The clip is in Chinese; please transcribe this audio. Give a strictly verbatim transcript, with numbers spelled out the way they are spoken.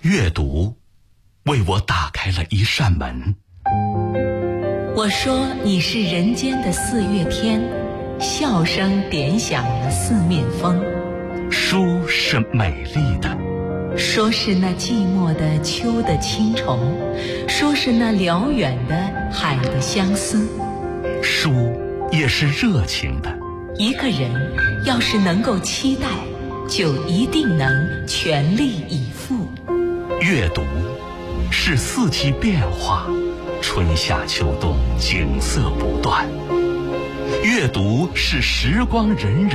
阅读为我打开了一扇门。 我说你是人间的四月天，笑声点响了四面风。 书是美丽的， 说是那寂寞的秋的青虫，说是那辽远的海的相思。 书也是热情的。 一个人要是能够期待，就一定能全力以赴。 阅读是四季变化，春夏秋冬景色不断。阅读是时光荏苒。